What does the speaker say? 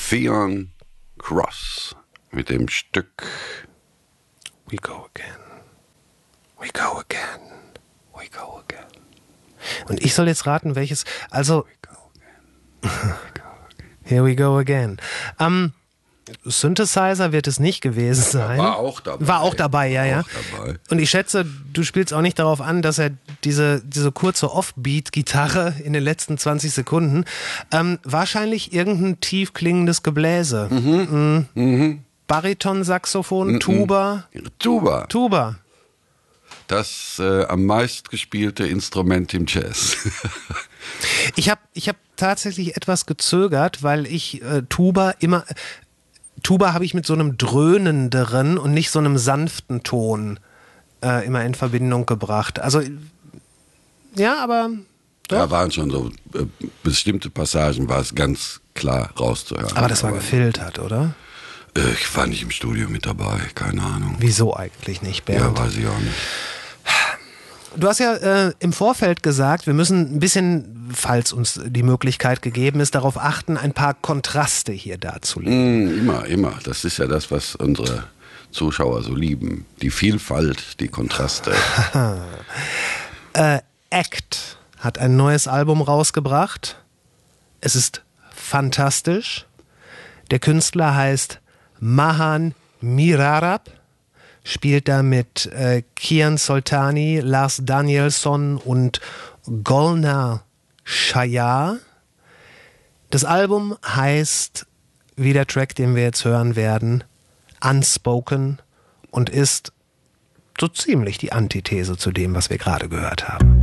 Theon Cross mit dem Stück We go again. We go again. We go again. Und ich soll jetzt raten, welches, also Here we go again. Synthesizer wird es nicht gewesen sein. War auch dabei. War auch dabei, ja. Dabei. Und ich schätze, du spielst auch nicht darauf an, dass er diese kurze Offbeat-Gitarre in den letzten 20 Sekunden, wahrscheinlich irgendein tief klingendes Gebläse. Bariton-Saxophon, Tuba. Tuba. Das am meist gespielte Instrument im Jazz. Ich hab tatsächlich etwas gezögert, weil ich Tuba habe ich mit so einem dröhnenderen und nicht so einem sanften Ton immer in Verbindung gebracht. Also, ja, aber doch. Da waren schon so bestimmte Passagen, war es ganz klar rauszuhören. Aber das war gefiltert, oder? Ich war nicht im Studio mit dabei, keine Ahnung. Wieso eigentlich nicht, Bernd? Ja, weiß ich auch nicht. Du hast ja im Vorfeld gesagt, wir müssen ein bisschen, falls uns die Möglichkeit gegeben ist, darauf achten, ein paar Kontraste hier darzulegen. Immer. Das ist ja das, was unsere Zuschauer so lieben. Die Vielfalt, die Kontraste. Act hat ein neues Album rausgebracht. Es ist fantastisch. Der Künstler heißt Mahan Mirarab. Spielt da mit Kian Soltani, Lars Danielsson und Golnar Shayar. Das Album heißt, wie der Track, den wir jetzt hören werden, Unspoken und ist so ziemlich die Antithese zu dem, was wir gerade gehört haben.